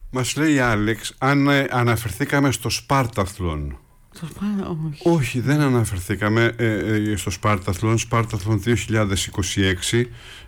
Μας λέει η Άλεξ αν αναφερθήκαμε στο Σπάρταθλον. Όχι, δεν αναφερθήκαμε στο Σπάρταθλον. Σπάρταθλον 2026.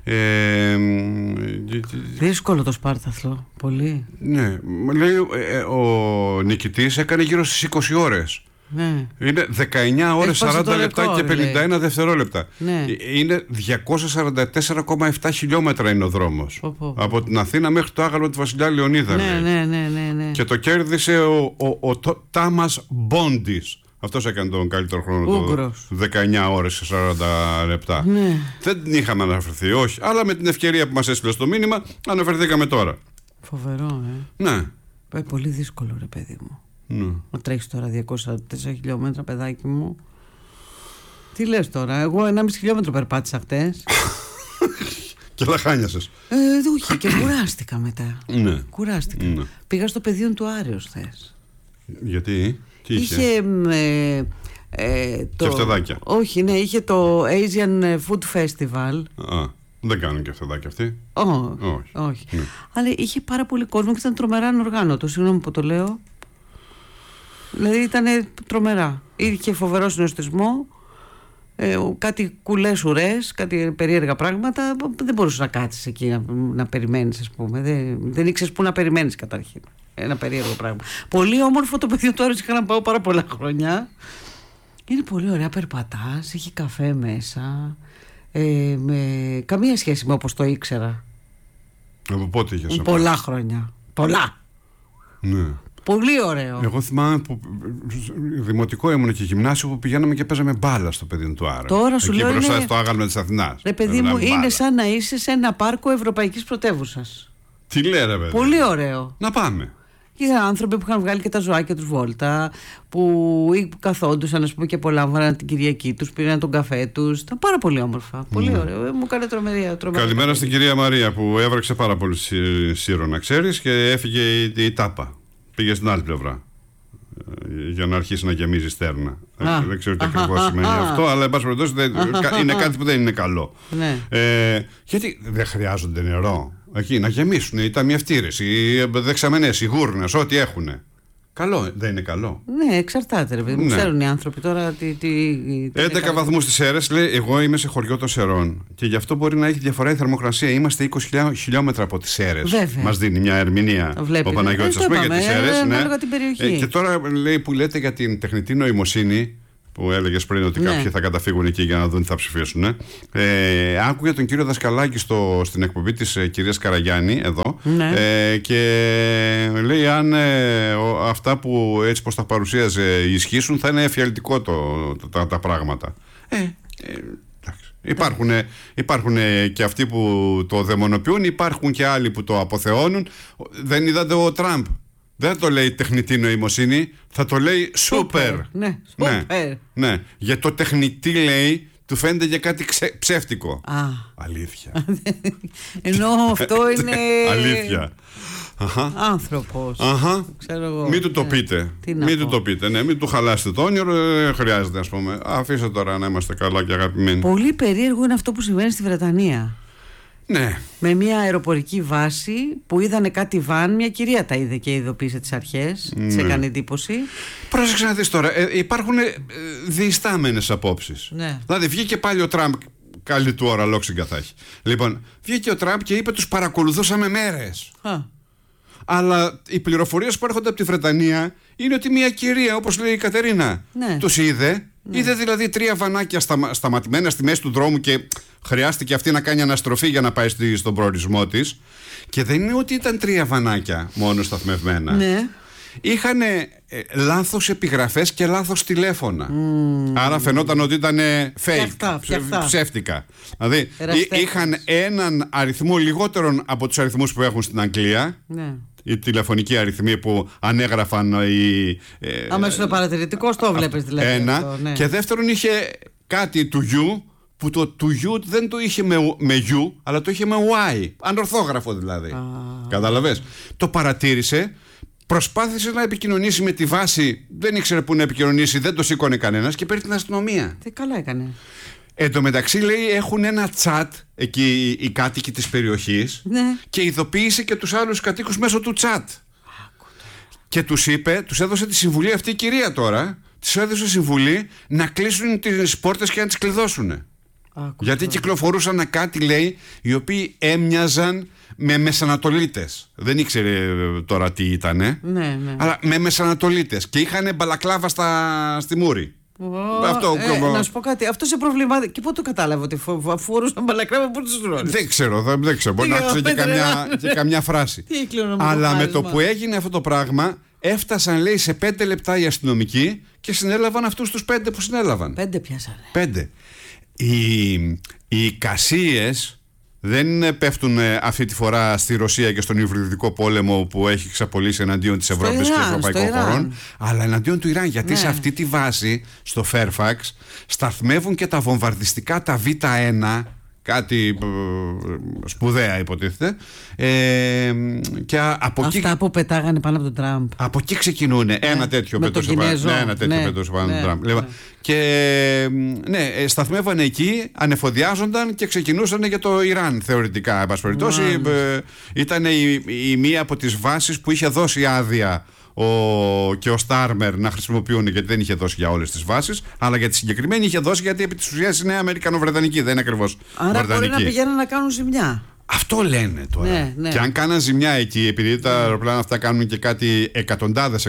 Δύσκολο το Σπάρταθλο, πολύ. Ναι, λέει ο νικητής έκανε γύρω στις 20 ώρες. Ναι. Είναι 19 ώρες 40 λεπτά και 51 δευτερόλεπτα. Ναι. Είναι 244,7 χιλιόμετρα είναι ο δρόμος. Από την Αθήνα μέχρι το άγαλμα του Βασιλιά Λεωνίδα. Ναι. Και το κέρδισε ο Τάμας Μπόντις. Αυτός έκανε τον καλύτερο χρόνο του. 19 ώρες και 40 λεπτά. Ναι. Δεν είχαμε αναφερθεί, όχι. Αλλά με την ευκαιρία που μας έστειλε στο μήνυμα, αναφερθήκαμε τώρα. Φοβερό, Ναι. Πολύ δύσκολο, ρε παιδί μου. Να τρέχεις τώρα 244 χιλιόμετρα, παιδάκι μου. Τι λες τώρα, εγώ 1,5 χιλιόμετρο περπάτησα χτες. Και λαχάνιασες. Όχι, και κουράστηκα μετά. Ναι. Κουράστηκα. Ναι. Πήγα στο πεδίο του Άρεως χθες. Γιατί, τι είχε? Και φτεδάκια. Όχι, ναι, είχε το Asian Food Festival. Δεν κάνουν και φτεδάκια αυτοί. Όχι. Ναι. Αλλά είχε πάρα πολύ κόσμο και ήταν τρομερά ανοργάνωτο. Συγγνώμη που το λέω. Δηλαδή ήταν τρομερά. Είχε φοβερό συνοστισμό, κάτι κουλές ουρές, κάτι περίεργα πράγματα. Δεν μπορούσες να κάτσεις εκεί να περιμένεις, ας πούμε. Δεν ήξερες πού να περιμένεις καταρχήν. Ένα περίεργο πράγμα. Πολύ όμορφο το πεδίο του Άρεως, είχα να πάω πάρα πολλά χρόνια. Είναι πολύ ωραία, περπατάς, έχει καφέ μέσα. Καμία σχέση με όπως το ήξερα. Από πότε είχες? Πολλά χρόνια. Πολλά. Ναι. Πολύ ωραίο. Εγώ θυμάμαι που δημοτικό ήμουν και γυμνάσιο που πηγαίναμε και παίζαμε μπάλα στο πεδίο του Άρεως. Τώρα σου εκεί λέω μπροστά είναι... στο άγαλμα της Αθηνάς. Ρε παιδί μου, είναι σαν να είσαι σε ένα πάρκο ευρωπαϊκής πρωτεύουσας. Τι λέει ρε παιδί? Πολύ ωραίο. Να πάμε. Είδα άνθρωποι που είχαν βγάλει και τα ζωάκια τους βόλτα, που καθόντουσαν, ας πούμε, και απολάμβαναν την Κυριακή τους, πήραν τον καφέ τους. Ήταν πάρα πολύ όμορφα. Πολύ ωραίο. Μου έκανε τρομερία. Καλημέρα στην κυρία Μαρία που έβρεξε πάρα πολύ σύρο, να ξέρεις, και έφυγε η τάπα. Πήγε στην άλλη πλευρά. Για να αρχίσει να γεμίζει στέρνα. Δεν ξέρω τι ακριβώς σημαίνει αυτό, αλλά εν πάση περιπτώσει είναι κάτι που δεν είναι καλό. Γιατί δεν χρειάζονται νερό εκεί να γεμίσουν οι ταμιευτήρες, οι δεξαμενές, οι γούρνες, ό,τι έχουν. Καλό, δεν είναι καλό? Ναι, εξαρτάται, ρε παιδί μου. Ξέρουν οι άνθρωποι τώρα τι 11 βαθμούς στις Σέρρες, λέει. Εγώ είμαι σε χωριό των Σερών και γι' αυτό μπορεί να έχει διαφορά η θερμοκρασία. Είμαστε 20 χιλιόμετρα από τις Σέρρες. Μας δίνει μια ερμηνεία ο Παναγιώτης, ας πούμε, για τις Σέρρες. Ναι. Και τώρα λέει που λέτε για την τεχνητή νοημοσύνη, που έλεγες πριν ότι κάποιοι θα καταφύγουν εκεί για να δουν τι θα ψηφίσουν. Άκουγε τον κύριο Δασκαλάκη στην εκπομπή της κυρίας Καραγιάννη εδώ, και λέει αν αυτά που έτσι πως τα παρουσίαζε ισχύσουν, θα είναι εφιαλτικό τα πράγματα. Υπάρχουν και αυτοί που το δαιμονοποιούν, υπάρχουν και άλλοι που το αποθεώνουν. Δεν είδατε ο Τραμπ? Δεν το λέει τεχνητή νοημοσύνη, θα το λέει σούπερ. Ναι. Για το τεχνητή, λέει, του φαίνεται για κάτι ψεύτικο. Αλήθεια. Ενώ αυτό είναι αλήθεια. άνθρωπος. Μην του το πείτε. Μην του το πείτε. Μην του χαλάσετε το όνειρο. Δεν χρειάζεται, ας πούμε. Αφήστε τώρα να είμαστε καλά και αγαπημένοι. Πολύ περίεργο είναι αυτό που συμβαίνει στη Βρετανία. Ναι. Με μια αεροπορική βάση που είδανε κάτι βαν, μια κυρία τα είδε και ειδοποίησε τις αρχές. Της έκανε εντύπωση. Πρόσεξε να δεις τώρα, υπάρχουν διεστάμενες απόψεις. Δηλαδή βγήκε πάλι ο Τραμπ, καλή του ώρα λόξιγκα θα έχει. Λοιπόν, βγήκε ο Τραμπ και είπε τους παρακολουθούσαμε μέρες. Αλλά οι πληροφορίες που έρχονται από τη Βρετανία είναι ότι μια κυρία, όπως λέει η Κατερίνα, τους είδε. Είδε δηλαδή 3 βανάκια σταματημένα στη μέση του δρόμου και χρειάστηκε αυτή να κάνει αναστροφή για να πάει στον προορισμό της. Και δεν είναι ότι ήταν 3 βανάκια μόνο σταθμευμένα. Είχαν λάθος επιγραφές και λάθος τηλέφωνα. Άρα φαινόταν ότι ήταν fake, ψεύτικα. Δηλαδή είχαν έναν αριθμό λιγότερον από τους αριθμούς που έχουν στην Αγγλία. Οι τηλεφωνικοί αριθμοί που ανέγραφαν αμέσως παρατηρητικός το βλέπεις δηλαδή. Ένα. Και δεύτερον είχε κάτι του U, που το του U δεν το είχε με U, αλλά το είχε με Y. Ανορθόγραφο δηλαδή. Κατάλαβες? Το παρατήρησε, προσπάθησε να επικοινωνήσει με τη βάση, δεν ήξερε πού να επικοινωνήσει, δεν το σήκωνε κανένας και πήρε την αστυνομία. Τι καλά έκανε. Εν τω μεταξύ, λέει, έχουν ένα chat εκεί οι κάτοικοι της περιοχής, και ειδοποίησε και τους άλλους κατοίκους μέσω του chat. Και τους έδωσε τη συμβουλή αυτή η κυρία τώρα. Της έδωσε συμβουλή να κλείσουν τις πόρτες και να τις κλειδώσουν. Γιατί κυκλοφορούσαν κάτι, λέει, οι οποίοι έμοιαζαν με Μεσανατολίτες. Δεν ήξερε τώρα τι ήτανε. Ναι. Αλλά με Μεσανατολίτες. Και είχαν μπαλακλάβα στη μούρη. Να σου πω κάτι, αυτό σε προβλημάτισε. Και πού το κατάλαβε ότι φορούσαν μπαλακλάβα, πού τους ρόλους? Δεν ξέρω. Μπορεί να άκουσε και καμιά φράση. Αλλά με το που έγινε αυτό το πράγμα, έφτασαν, λέει, σε 5 λεπτά οι αστυνομικοί και συνέλαβαν αυτούς τους 5 που συνέλαβαν. 5 πιάσανε. 5. Οι εικασίες δεν πέφτουν αυτή τη φορά στη Ρωσία και στον υβριδικό πόλεμο που έχει ξαπολύσει εναντίον της Ευρώπης και ευρωπαϊκών χωρών, αλλά εναντίον του Ιράν. Γιατί σε αυτή τη βάση, στο Fairfax, σταθμεύουν και τα βομβαρδιστικά τα Β1, κάτι σπουδαία υποτίθεται, και από αυτά εκεί, που πετάγανε πάνω από τον Τραμπ. Από εκεί ξεκινούν. Ένα τέτοιο πετούσε πάνω τον Τραμπ. Και σταθμεύανε εκεί, ανεφοδιάζονταν και ξεκινούσαν για το Ιράν θεωρητικά. Ήταν η μία από τις βάσεις που είχε δώσει άδεια και ο Στάρμερ να χρησιμοποιούν, γιατί δεν είχε δώσει για όλες τις βάσεις, αλλά για τη συγκεκριμένη είχε δώσει, γιατί επί της ουσίας είναι αμερικανοβρετανική, δεν είναι ακριβώς βρετανική. Άρα μπορεί να πηγαίνουν να κάνουν ζημιά. Αυτό λένε τώρα. Και αν κάναν ζημιά εκεί, επειδή τα αεροπλάνα αυτά κάνουν και κάτι εκατοντάδες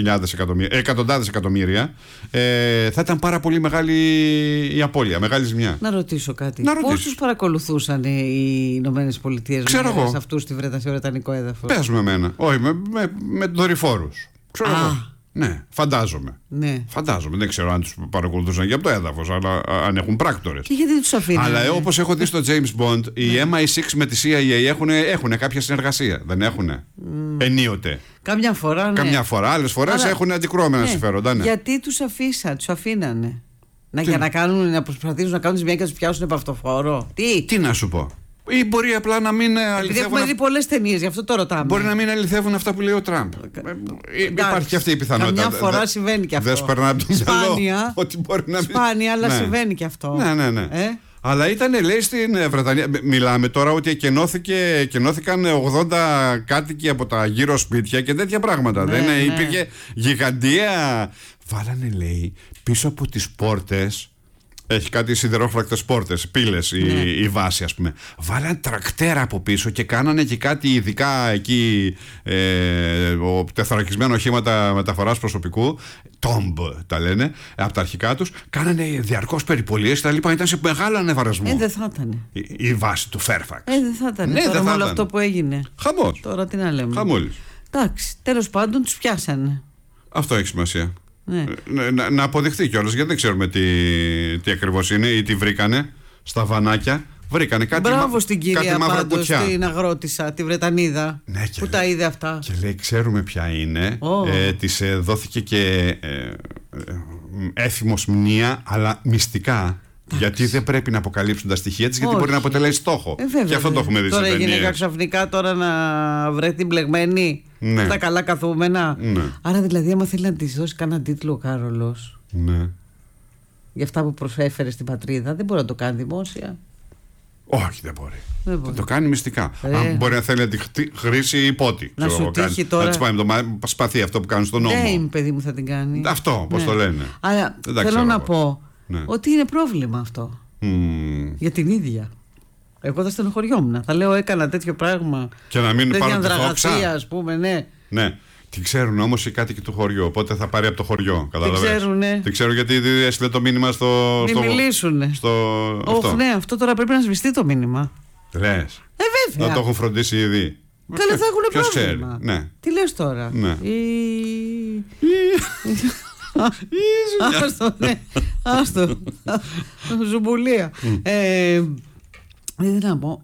εκατομμύρια, θα ήταν πάρα πολύ μεγάλη η απώλεια, μεγάλη ζημιά. Να ρωτήσω κάτι. Πώς τους παρακολουθούσαν οι Ηνωμένες Πολιτείες σε αυτούς στη βρετανικό έδαφο? Πες με εμένα. Όχι, με δορυφόρους. Ξέρω εγώ. Ναι, φαντάζομαι. Δεν ξέρω αν τους παρακολουθούσαν και από το έδαφος, αλλά αν έχουν πράκτορες. Και γιατί τους αφήνουν? Αλλά όπως έχω δει στο James Bond, οι MI6 με τη CIA έχουν κάποια συνεργασία. Δεν έχουν? Ενίοτε. Καμιά φορά. Καμιά φορά. Άλλες φορές έχουν αντικρώμενα συμφέροντα. Γιατί τους αφήνανε? Για να προσπαθήσουν να κάνουν ζημιά και να τους πιάσουν από αυτοφόρο. Τι να σου πω. Ή μπορεί απλά να μην αληθεύουν. Επειδή έχουμε δει πολλές ταινίες, γι' αυτό το ρωτάμε. Μπορεί να μην αληθεύουν αυτά που λέει ο Τραμπ. Υπάρχει και αυτή η πιθανότητα. Καμιά φορά συμβαίνει και αυτό. Δεν σπερνά από το μυαλό ότι μπορεί να μην. Σπάνια, αλλά συμβαίνει και αυτό. Ναι. Αλλά ήταν, λέει, στην Βρετανία. Μιλάμε τώρα ότι εκενώθηκαν 80 κάτοικοι από τα γύρω σπίτια και τέτοια πράγματα. Δεν υπήρχε γιγαντία. Βάλανε, λέει, πίσω από τις πόρτες. Έχει κάτι σιδερόφρακτες πόρτες, πύλες η βάση, ας πούμε. Βάλανε τρακτέρα από πίσω και κάνανε και κάτι ειδικά εκεί, τεθωρακισμένα οχήματα μεταφοράς προσωπικού, Tomb τα λένε, από τα αρχικά τους. Κάνανε διαρκώς περιπολίες και τα λοιπά. Ήταν σε μεγάλο ανεβαρασμό. Δεν θα ήταν. Η βάση του Fairfax. Δεν θα ήταν. Τώρα με όλο αυτό που έγινε. Χαμός. Τώρα τι να λέμε. Χαμόλης. Εντάξει, τέλος πάντων τους πιάσανε. Αυτό έχει σημασία. Να αποδειχθεί κιόλας, γιατί δεν ξέρουμε τι ακριβώς είναι ή τι βρήκανε στα βανάκια. Βρήκανε κάτι. Μπράβο στην κυρία πάντως, την αγρότησα, τη Βρετανίδα, που τα είδε αυτά. Και λέει, ξέρουμε ποια είναι. Της δόθηκε και έθιμος μνήα, αλλά μυστικά. Γιατί δεν πρέπει να αποκαλύψουν τα στοιχεία της, γιατί μπορεί να αποτελέσει στόχο. Και αυτό το έχουμε δει. Τώρα η γυναίκα ξαφνικά τώρα να βρεθεί μπλεγμένη στα καλά καθούμενα. Άρα δηλαδή, άμα θέλει να της δώσει κανένα τίτλο ο Κάρολος για αυτά που προσέφερε στην πατρίδα, δεν μπορεί να το κάνει δημόσια. Όχι, δεν μπορεί. Θα το κάνει μυστικά. Αν μπορεί να θέλει να τη χρήσει υπότι. Να σου τύχει τώρα. Να της πάει με το σπαθί αυτό που κάνουν στον νόμο. Ναι, παιδί μου, θα την κάνει. Αυτό, πώς το λένε. Αλλά θέλω να πω ότι είναι πρόβλημα αυτό. Για την ίδια. Εγώ θα στενοχωριόμουν. Θα λέω, έκανα τέτοιο πράγμα. Και να μην πάρουν τη δόξα, ας πούμε, ναι. Τι ξέρουν όμως οι κάτοικοι του χωριού. Οπότε θα πάρει από το χωριό. Καταλαβαίνεις. Τι ξέρουν γιατί έστειλε το μήνυμα στο. Μην μιλήσουνε. Ναι, αυτό τώρα πρέπει να σβηστεί το μήνυμα. Λες. Βέβαια. Να το έχουν φροντίσει ήδη. Καλά, θα έχουν πρόβλημα. Ναι. Τι λες τώρα. Ναι. Άστο. Ζουμπουλία. Δεν να πω.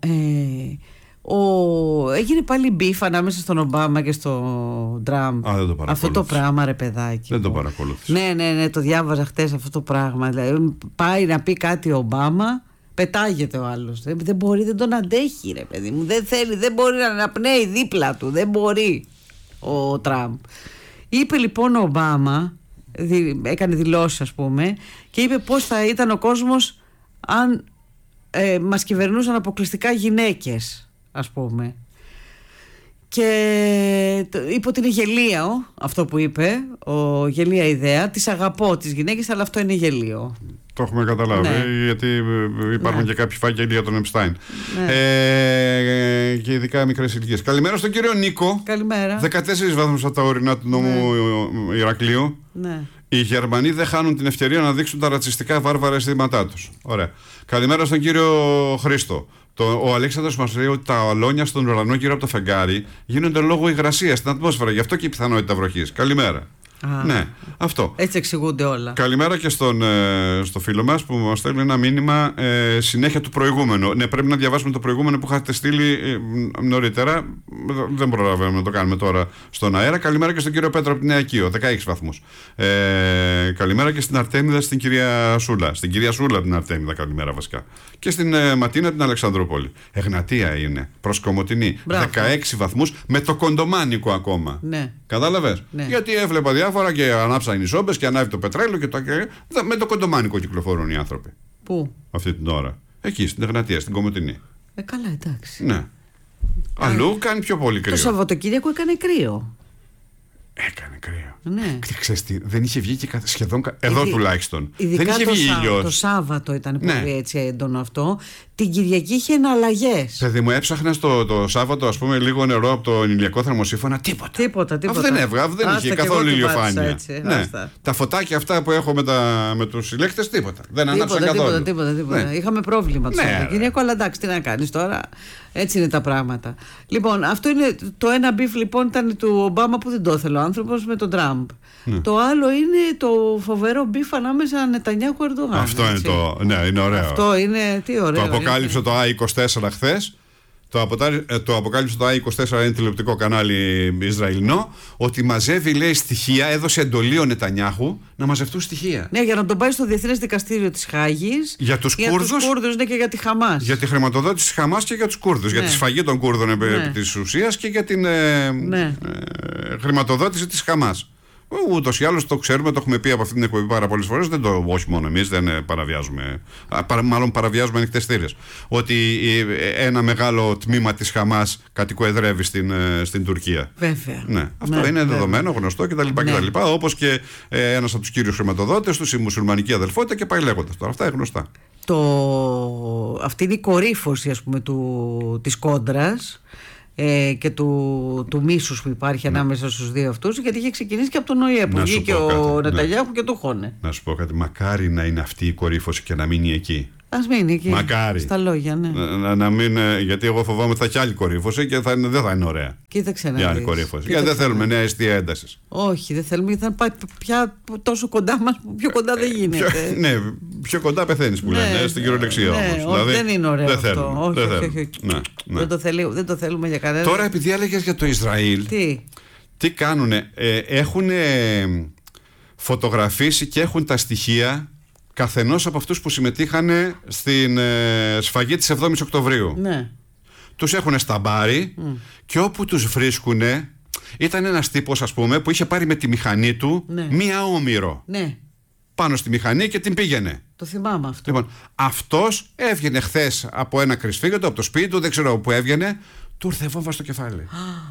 Έγινε πάλι μπιφ ανάμεσα στον Ομπάμα και στον Τραμπ. Αυτό το πράγμα, ρε παιδάκι. Δεν το παρακολούθησα. Ναι, το διάβαζα χτες αυτό το πράγμα. Δηλαδή, πάει να πει κάτι ο Ομπάμα, πετάγεται ο άλλος. Δεν μπορεί, δεν τον αντέχει, ρε παιδί μου. Δεν θέλει, δεν μπορεί να αναπνέει δίπλα του. Δεν μπορεί ο Τραμπ. Είπε λοιπόν ο Ομπάμα, έκανε δηλώσεις, ας πούμε, και είπε πώς θα ήταν ο κόσμος αν μας κυβερνούσαν αποκλειστικά γυναίκες, ας πούμε. Και είπε ότι είναι γελίο αυτό που είπε, γελία ιδέα. Τις αγαπώ τις γυναίκες, αλλά αυτό είναι γελίο. Το έχουμε καταλάβει, γιατί υπάρχουν και κάποιοι φάκελοι για τον Επστάιν. Και ειδικά μικρές ηλικίες. Καλημέρα στον κύριο Νίκο. Καλημέρα. 14 βαθμούς από τα ορεινά του νόμου Ηρακλείου. Ναι. Οι Γερμανοί δεν χάνουν την ευκαιρία να δείξουν τα ρατσιστικά βάρβαρα αισθήματά τους. Ωραία. Καλημέρα στον κύριο Χρήστο. Ο Αλέξανδρος μας λέει ότι τα αλόνια στον ουρανό γύρω από το φεγγάρι γίνονται λόγω υγρασίας στην ατμόσφαιρα. Γι' αυτό και η πιθανότητα βροχής. Καλημέρα. Ναι, αυτό. Έτσι εξηγούνται όλα. Καλημέρα και στο φίλο μας που μας στέλνει ένα μήνυμα συνέχεια του προηγούμενου. Ναι, πρέπει να διαβάσουμε το προηγούμενο που είχατε στείλει νωρίτερα. Δεν προλαβαίνουμε να το κάνουμε τώρα στον αέρα. Καλημέρα και στον κύριο Πέτρο από την Νέα Κείο, 16 βαθμούς. Καλημέρα και στην Αρτέμιδα, στην κυρία Σούλα. Στην κυρία Σούλα την Αρτέμιδα, καλημέρα βασικά. Και στην Ματίνα την Αλεξανδρούπολη. Εγνατία είναι, προς Κομοτηνή. 16 βαθμούς με το κοντομάνικο ακόμα. Ναι. Κατάλαβες? Ναι. Γιατί έβλεπα διάφορα και ανάψαν οι σόμπες και ανάβει το πετρέλαιο και με το κοντομάνικο κυκλοφορούν οι άνθρωποι. Πού? Αυτή την ώρα. Εκεί, στην Εγνατία, στην Κομοτηνή. Καλά, εντάξει. Ναι. Αλλού κάνει πιο πολύ κρύο. Το Σαββατοκύριακο έκανε κρύο. Έκανε κρύο. Ναι. Ξέρεις τι, δεν είχε βγει και σχεδόν. Εδώ τουλάχιστον. Ειδικά δεν είχε βγει ήλιος. Το Σάββατο ήταν πολύ έτσι έντονο αυτό. Την Κυριακή είχε αλλαγές. Παιδί μου, έψαχνα το Σάββατο, ας πούμε, λίγο νερό από τον ηλιακό θερμοσύφωνα. Τίποτα. Αυτό δεν έβγα, δεν είχε καθόλου ηλιοφάνεια. Ναι. Τα φωτάκια αυτά που έχω με τους συλλέκτες, τίποτα. Δεν ανάψαν καθόλου. Τίποτα. Ναι. Είχαμε πρόβλημα το Σαββατοκύριακο, αλλά εντάξει, τι να κάνεις τώρα. Έτσι είναι τα πράγματα. Λοιπόν, αυτό είναι το ένα μπιφ, λοιπόν, ήταν του Ομπάμα που δεν το ήθελε ο άνθρωπος με τον Τραμπ. Ναι. Το άλλο είναι το φοβερό μπιφ ανάμεσα Νετανιάχου Ερντογάν. Αυτό είναι ναι, είναι ωραίο. Αυτό είναι, τι ωραίο. Το αποκάλυψε το A24 χθες. Το αποκάλυψε το A24, είναι τηλεοπτικό κανάλι Ισραηλινό, ότι μαζεύει, λέει, στοιχεία, έδωσε εντολή ο Νετανιάχου να μαζευτούν στοιχεία. Ναι, για να τον πάει στο Διεθνές Δικαστήριο της Χάγης. Για τους Κούρδους, ναι, και για τη Χαμάς. Για τη χρηματοδότηση της Χαμάς και για τους Κούρδους. Ναι. Για τη σφαγή των Κούρδων επί της ουσίας και για την χρηματοδότηση της Χαμάς. Ούτως ή άλλως το ξέρουμε, το έχουμε πει από αυτή την εκπομπή πάρα πολλές φορές. Όχι μόνο εμείς, δεν παραβιάζουμε. Μάλλον παραβιάζουμε ανοιχτές θύρες. Ότι ένα μεγάλο τμήμα της Χαμάς κατοικοεδρεύει στην Τουρκία. Βέβαια. Ναι. Αυτό είναι δεδομένο, γνωστό κτλ. Όπως και ένας από τους κύριους χρηματοδότες τους, η μουσουλμανική αδελφότητα και πάει λέγοντας. Τώρα αυτά είναι γνωστά. Αυτή είναι η κορύφωση, ας πούμε, της κόντρας. Και του μίσους που υπάρχει ανάμεσα στους δύο αυτούς, γιατί είχε ξεκινήσει και από τον ΟΗΕ που βγήκε ο Νετανιάχου και το χώνε. Να σου πω κάτι, μακάρι να είναι αυτή η κορύφωση και να μείνει εκεί. Ας μείνει εκεί. Μακάρι. Στα λόγια, ναι. Να μην, γιατί εγώ φοβάμαι ότι θα έχει άλλη κορύφωση και δεν θα είναι ωραία. Κοίταξε να δεις. Άλλη κορύφωση. Γιατί δεν θέλουμε νέα αιστεία έντασης. Όχι, δεν θέλουμε, γιατί θα πάει πια τόσο κοντά μας που πιο κοντά δεν γίνεται. Ναι, πιο κοντά πεθαίνεις που λένε, στην κυριολεξία όμως. Δηλαδή, δεν είναι ωραίο δεν αυτό. Όχι. Δεν το θέλουμε για κανένα. Τώρα, επειδή έλεγες για το Ισραήλ, τι κάνουνε, έχουν φωτογραφίσει και έχουν τα στοιχεία καθενός από αυτούς που συμμετείχαν στην σφαγή της 7ης Οκτωβρίου. Ναι. Τους έχουν σταμπάρει και όπου τους βρίσκουνε, ήταν ένας τύπος, ας πούμε, που είχε πάρει με τη μηχανή του μία όμηρο. Ναι. Πάνω στη μηχανή και την πήγαινε. Το θυμάμαι αυτό. Λοιπόν, αυτός έβγαινε χθες από ένα κρυσφύγετο, από το σπίτι του, δεν ξέρω που έβγαινε, του ήρθε βόμβα στο κεφάλι.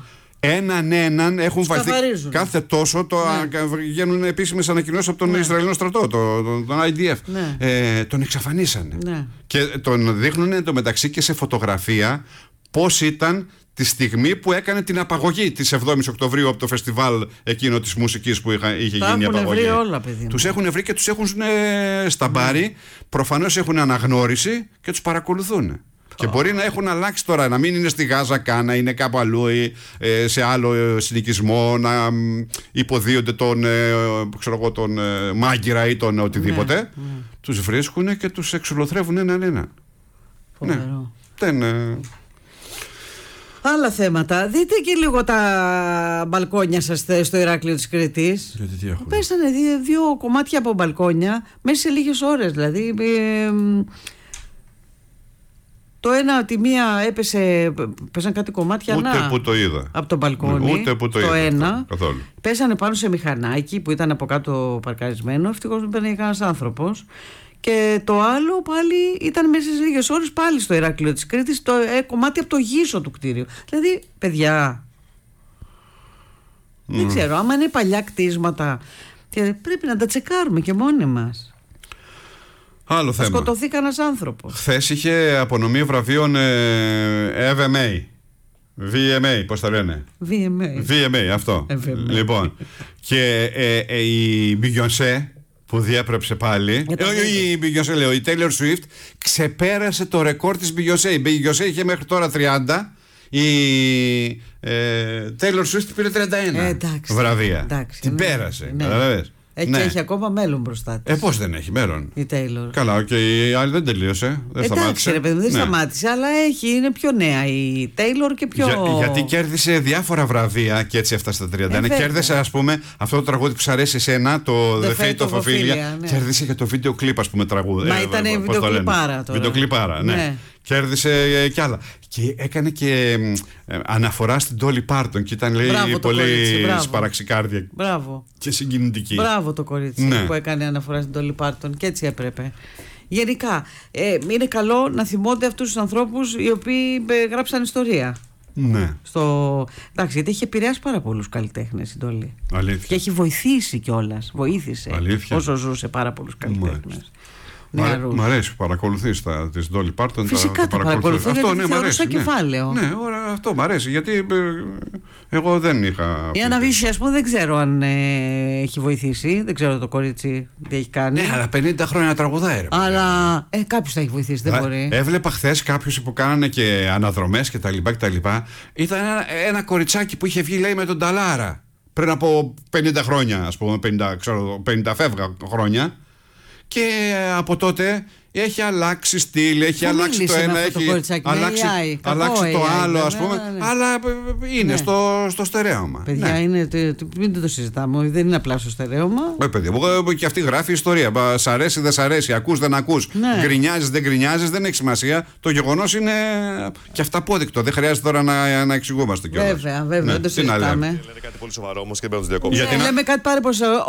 Έναν έχουν βαλθεί. Κάθε τόσο βγαίνουν επίσημες ανακοινώσεις από τον Ισραηλινό στρατό, τον IDF. Τον εξαφανίσανε. Και τον δείχνουν εντωμεταξύ και σε φωτογραφία πώς ήταν τη στιγμή που έκανε την απαγωγή της 7ης Οκτωβρίου από το φεστιβάλ εκείνο της μουσικής που είχε γίνει η απαγωγή. Βρει όλα, παιδί. Τους έχουν βρει και τους έχουν σταμπάρει. Προφανώς έχουν αναγνώριση και τους παρακολουθούν. Και μπορεί να έχουν αλλάξει τώρα, να μην είναι στη Γάζα καν, να είναι κάπου αλλού ή σε άλλο συνοικισμό, να υποδίονται τον μάγκυρα ή τον οτιδήποτε. Τους βρίσκουν και τους εξολοθρεύουν έναν. Φοβερό. Άλλα θέματα. Δείτε και λίγο τα μπαλκόνια σας στο Ηράκλειο της Κρήτης. Πέσανε δύο κομμάτια από μπαλκόνια μέσα σε λίγες ώρες. Δηλαδή το ένα, τη μία πέσαν κάτι κομμάτια ούτε που το είδα από το μπαλκόνι. Ούτε που το είδα. Ένα καθόλου. Πέσανε πάνω σε μηχανάκι που ήταν από κάτω παρκαρισμένο. Ευτυχώς δεν παίρνει κανένας άνθρωπος. Και το άλλο πάλι ήταν μέσα σε λίγες ώρες πάλι στο Ηράκλειο της Κρήτης, το κομμάτι από το γύσο του κτίριου. Δηλαδή, παιδιά, Δεν ξέρω, άμα είναι παλιά κτίσματα, πρέπει να τα τσεκάρουμε και μόνοι μας. Άλλο θέμα. Σκοτωθεί κανένας άνθρωπος. Χθες είχε απονομή βραβείων VMA. VMA, πώς τα λένε? VMA, αυτό. Λοιπόν, και η Beyoncé που διέπρεψε πάλι. Η Beyoncé, λέω, η Taylor Swift ξεπέρασε το ρεκόρ της Beyoncé. Η Beyoncé είχε μέχρι τώρα 30. Η Taylor Swift πήρε 31 βραβεία. Την πέρασε. Και έχει ακόμα μέλλον μπροστά της. Πώς δεν έχει μέλλον? Η Taylor. Καλά, και η άλλη δεν τελείωσε. Δεν σταμάτησε. Ρε παιδί, δεν σταμάτησε, αλλά είναι πιο νέα η Taylor και πιο. Γιατί κέρδισε διάφορα βραβεία και έτσι έφτασε στα 31. Κέρδισε, ας πούμε, αυτό το τραγούδι που σου αρέσει εσένα, το The Fate of Ophelia. Κέρδισε και το βίντεο κλιπ, ας πούμε, τραγούδι. Μα ήταν βιντεοκλιπάρα τώρα. Βιντεοκλιπάρα, ναι. Κέρδισε κι άλλα. Και έκανε και αναφορά στην Dolly Parton και ήταν, λέει, πολύ σπαραξικάρδια και συγκινητική. Μπράβο το κορίτσι που έκανε αναφορά στην Dolly Parton, και έτσι έπρεπε. Γενικά, είναι καλό να θυμώνται αυτούς τους ανθρώπους οι οποίοι γράψαν ιστορία. Ναι. Εντάξει, γιατί έχει επηρεάσει πάρα πολλούς καλλιτέχνες η Dolly. Αλήθεια. Και έχει βοηθήσει κιόλας. Βοήθησε. Αλήθεια. Όσο ζούσε πάρα πολλούς καλλιτέχνες. Μ' αρέσει που παρακολουθείς της Dolly Parton. Φυσικά τα παρακολουθώ, γιατί μ' αρέσει κεφάλαιο. Ναι, αυτό μ' αρέσει, γιατί εγώ δεν είχα. Η Αναβίση, ας πούμε, δεν ξέρω αν έχει βοηθήσει. Δεν ξέρω το κορίτσι τι έχει κάνει. Ναι, αλλά 50 χρόνια τραγουδάει, ρε. Αλλά κάποιος θα έχει βοηθήσει, δεν μπορεί. Έβλεπα χθες κάποιους που κάνανε και αναδρομές και τα λοιπά. Ήταν ένα κοριτσάκι που είχε βγει, λέει, με τον Ταλάρα πριν από 50 χρόνια, ας πούμε, 50 φεύγα χρόνια. Και από έχει αλλάξει στυλ, έχει αλλάξει το ένα, έχει αλλάξει το άλλο, ας πούμε. Αλλά είναι στο στερέωμα. Παιδιά, μην το συζητάμε, δεν είναι απλά στο στερέωμα. Παιδιά, και αυτή γράφει ιστορία. Σ' αρέσει, δεν σ' αρέσει, ακούς, δεν ακούς. Γκρινιάζεις, δεν γκρινιάζεις, δεν έχει σημασία. Το γεγονός είναι και αυταπόδεικτο. Δεν χρειάζεται τώρα να εξηγούμαστε κιόλας. Βέβαια, δεν το συζητάμε. Λένε κάτι πολύ σοβαρό όμως και πρέπει να τους διακόψουμε. Λέμε κάτι πάρα πολύ σοβαρό.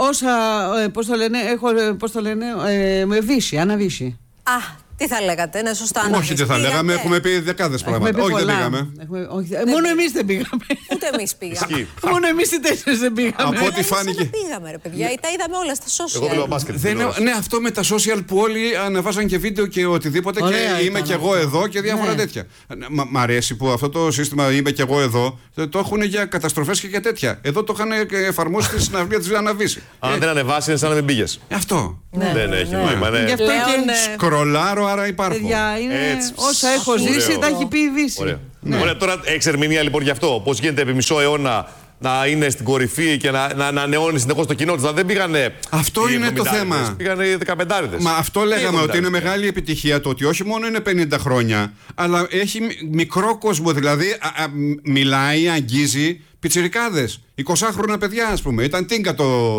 Πώς το λένε, με Βύση, Αναβίση. Τι θα λέγατε, ναι, σωστά. Όχι, τι θα λέγαμε, έχουμε πει δεκάδες πράγματα. Όχι, δεν πήγαμε. Μόνο εμείς δεν πήγαμε. Ούτε εμείς πήγαμε. Μόνο εμείς οι 4 δεν πήγαμε. Από ό,τι φάνηκε. Δεν πήγαμε, ρε παιδιά, τα είδαμε όλα στα social. Εγώ βλέπω μπάσκετ. Ναι, αυτό με τα social που όλοι ανεβάζαν και βίντεο και οτιδήποτε. Και είμαι κι εγώ εδώ και διάφορα τέτοια. Μ' αρέσει που αυτό το σύστημα είμαι κι εγώ εδώ το έχουν για καταστροφές και για τέτοια. Εδώ το είχαν εφαρμόσει στη συναυλία της Αναβίση. Αν δεν ανεβάσει, είναι σαν να μην πήγες. Αυτό. Δεν έχει νόημα, ναι. Γι' αυτό και σκρολάρω, άρα υπάρχω. Παιδιά, όσα έχω ζήσει τα έχει πει η Βύση. Ωραία, τώρα έχεις ερμηνεία λοιπόν γι' αυτό. Πώς γίνεται επί μισό αιώνα να είναι στην κορυφή και να ανανεώνει συνεχώς το κοινό της. Δηλαδή δεν πήγανε. Αυτό είναι το θέμα. Πήγανε οι 15άριδες. Μα αυτό λέγαμε ότι είναι μεγάλη επιτυχία το ότι όχι μόνο είναι 50 χρόνια, αλλά έχει μικρό κόσμο. Δηλαδή μιλάει, αγγίζει πιτσιρικάδες. 20χρονα παιδιά, ας πούμε. Ήταν τίνκα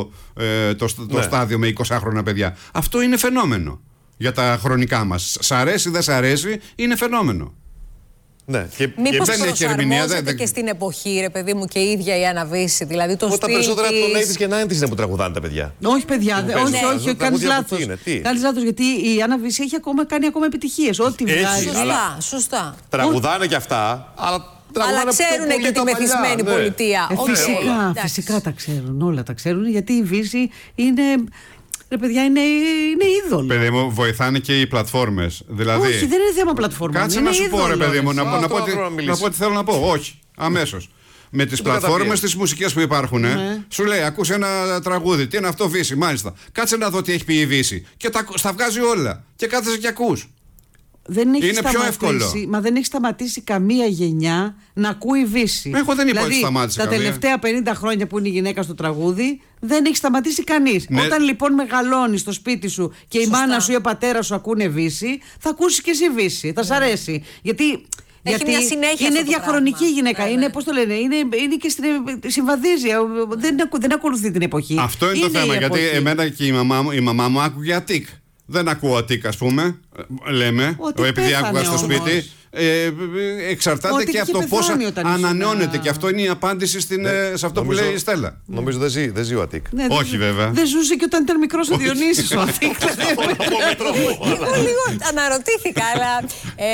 το στάδιο με 20χρονα παιδιά. Αυτό είναι φαινόμενο για τα χρονικά μας. Σ' αρέσει, δεν σ' αρέσει, είναι φαινόμενο. Ναι. Μήπως προσαρμόζεται και στην εποχή, ρε παιδί μου, και η ίδια η Αναβίση. Δηλαδή το στυλ τα περισσότερα των 80's και 90's είναι που τραγουδάνε τα παιδιά. Όχι, παιδιά, όχι, κάνεις λάθος. Κάνεις λάθος, γιατί η Αναβίση έχει κάνει ακόμα επιτυχίες. Ό,τι βγάζει. Σωστά. Τραγουδάνε κι αυτά, αλλά ξέρουν και τη μεθυσμένη πολιτεία. Φυσικά τα ξέρουν, όλα τα ξέρουν, γιατί η Βύση είναι. Ρε παιδιά, είναι είδωλο. Παιδί μου, βοηθάνε και οι πλατφόρμες. Δηλαδή, όχι, δεν είναι θέμα πλατφόρμας. Κάτσε να σου πω, ρε παιδί μου, να πω ό,τι θέλω να πω. Όχι, αμέσως. Με τις πλατφόρμες, τις μουσικές που υπάρχουν, σου λέει: ακούς ένα τραγούδι. Τι είναι αυτό, Βύση, μάλιστα. Κάτσε να δω τι έχει πει η Βύση. Και στα βγάζει όλα. Και κάθεσαι και ακούς. Είναι πιο εύκολο. Μα δεν έχει σταματήσει καμία γενιά να ακούει Βύση. Εγώ δεν είπα ότι σταμάτησε καμία. Τα τελευταία 50 χρόνια που είναι η γυναίκα στο τραγούδι, δεν έχει σταματήσει κανείς. Ναι. Όταν λοιπόν μεγαλώνεις στο σπίτι σου και η μάνα σου ή ο πατέρας σου ακούνε Βύση, θα ακούσεις και εσύ Βύση. Θα σ' αρέσει. Γιατί μια συνέχεια είναι διαχρονική γυναίκα. Είναι, πώς το λένε, είναι και συμβαδίζει. Δεν ακολουθεί την εποχή. Αυτό είναι το θέμα. Γιατί εμένα και η μαμά μου άκουγε Αττικ. δεν ακούω Αττικ, ας πούμε. Λέμε. Επειδή άκουγα στο σπίτι. Εξαρτάται και από το πώς ανανεώνεται. Και αυτό είναι η απάντηση σε αυτό που λέει η Στέλλα. Νομίζω δεν ζει ο Αττικ. Όχι, βέβαια. Δεν ζούσε και όταν ήταν μικρός ο Διονύσης ο Αττικ. Λίγο αναρωτήθηκα, αλλά.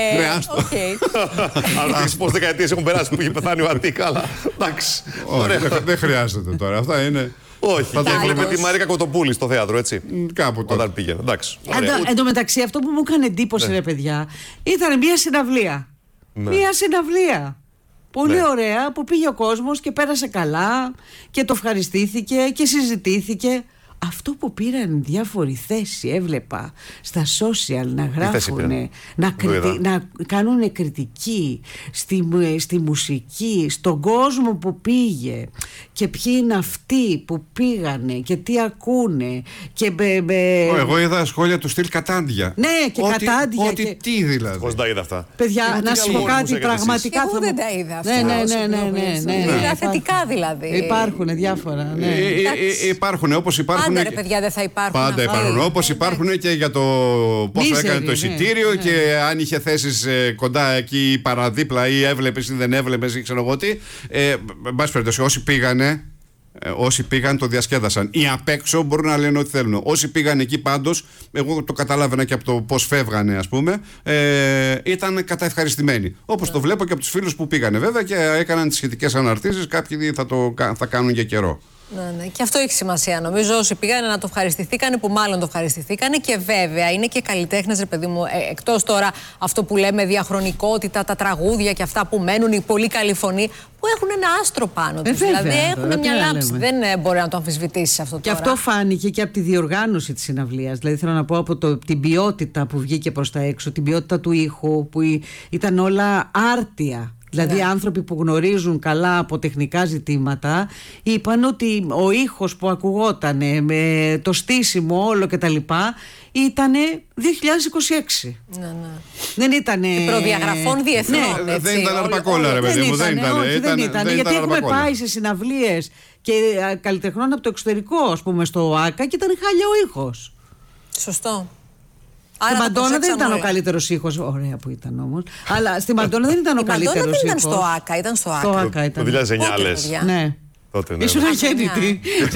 Αλλά πώς δεκαετίες έχουν περάσει που είχε πεθάνει ο Αττικ, αλλά εντάξει. Δεν χρειάζεται τώρα. Αυτά είναι. Όχι, θα έβλεπε τη Μαρίκα Κοτοπούλη στο θέατρο, έτσι. Κάπου τότε. Όταν πήγαινε. Εντάξει. Εν τω μεταξύ, αυτό που μου έκανε εντύπωση, ρε παιδιά, ήταν μια συναυλία. Μια συναυλία. Πολύ ωραία, που πήγε ο κόσμος και πέρασε καλά και το ευχαριστήθηκε και συζητήθηκε. Αυτό που πήραν διάφοροι θέση, έβλεπα στα social να γράφουν, να κάνουν κριτική στη μουσική, στον κόσμο που πήγε και ποιοι είναι αυτοί που πήγανε και τι ακούνε. Εγώ είδα σχόλια του στυλ κατάντια. Ναι, και κατάντια. Ότι τι δηλαδή. Πώς τα είδα αυτά. Παιδιά, να σου πω κάτι πραγματικά. Εγώ δεν τα είδα αυτά. Ναι. Είδα θετικά δηλαδή. Υπάρχουν διάφορα. Υπάρχουν όπως υπάρχουν. Πάντα, ρε παιδιά, δεν θα υπάρχουν. Πάντα υπάρχουν. Όπως υπάρχουν και για το πόσο έκανε το εισιτήριο και αν είχε θέσεις κοντά εκεί παραδίπλα ή έβλεπες ή δεν έβλεπες ή ξέρω εγώ τι. Εν πάση περιπτώσει, όσοι πήγαν το διασκέδασαν. Οι απ' έξω μπορούν να λένε ό,τι θέλουν. Όσοι πήγαν εκεί πάντως, εγώ το καταλάβαινα και από το πώς φεύγανε, ας πούμε, ήταν καταευχαριστημένοι. Όπως το βλέπω και από τους φίλους που πήγανε, βέβαια, και έκαναν τις σχετικές αναρτήσεις. Κάποιοι θα κάνουν για καιρό. Ναι. Και αυτό έχει σημασία. Νομίζω όσοι πήγανε να το ευχαριστηθήκανε, που μάλλον το ευχαριστηθήκανε. Και βέβαια είναι και καλλιτέχνες, ρε παιδί μου, εκτός τώρα αυτό που λέμε διαχρονικότητα, τα τραγούδια και αυτά που μένουν, η πολύ καλή φωνή, που έχουν ένα άστρο πάνω τους. Δηλαδή έχουν μια λάμψη. Δεν μπορεί να το αμφισβητήσει αυτό τώρα. Και αυτό φάνηκε και από τη διοργάνωση της συναυλίας. Δηλαδή θέλω να πω από την ποιότητα που βγήκε προς τα έξω, την ποιότητα του ήχου, που ήταν όλα άρτια. Δηλαδή άνθρωποι που γνωρίζουν καλά από τεχνικά ζητήματα είπαν ότι ο ήχος που ακουγότανε με το στήσιμο όλο και τα λοιπά ήτανε 2026. Δεν ήτανε προδιαγραφών διεθνών. Δεν ήταν αρπακόλα, ρε παιδί μου. Δεν ήταν. Γιατί έχουμε πάει σε συναυλίες και καλλιτεχνών από το εξωτερικό, ας πούμε, στο ΟΑΚΑ και ήταν χάλια ο ήχος. Σωστό. Στη Μαντόνα δεν ήταν ο καλύτερος ήχος. Ωραία που ήταν όμως. Αλλά στη Μαντόνα δεν ήταν ο καλύτερος ήχος. Δεν ήταν στο ΆΚΑ, ήταν στο ΆΚΑ. Στο ΆΚΑ ήταν. Το 2009 λες. Ναι. Ήσουν αγέννητη.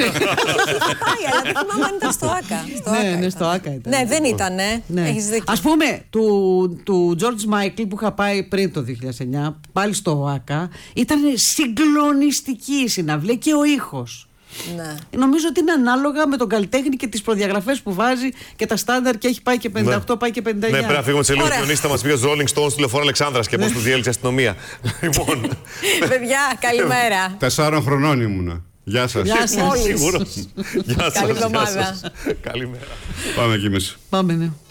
Αλλά δεν θυμάμαι αν ήταν στο ΆΚΑ. Ναι, στο ΆΚΑ ήταν. Ναι, δεν ήταν. Έχεις δίκιο. Ας πούμε, του George Michael που είχα πάει πριν το 2009, πάλι στο ΆΚΑ, ήταν συγκλονιστική η συναυλία και ο ήχος. Ναι. Νομίζω ότι είναι ανάλογα με τον καλλιτέχνη και τις προδιαγραφές που βάζει και τα στάνταρ, και έχει πάει και 58, πάει και 59. Ναι, πρέπει να φύγουμε σε λίγο. Διονύση θα μας πει ο Rolling Stones στη λεωφόρο Αλεξάνδρας και πώς τους διέλυσε η αστυνομία. Λοιπόν. Παιδιά, καλημέρα. 4 χρονών ήμουνα. Γεια σας. Σίγουρος. Γεια σας. Καλή εβδομάδα. Καλημέρα. Πάμε κι εμείς. Πάμε, ναι.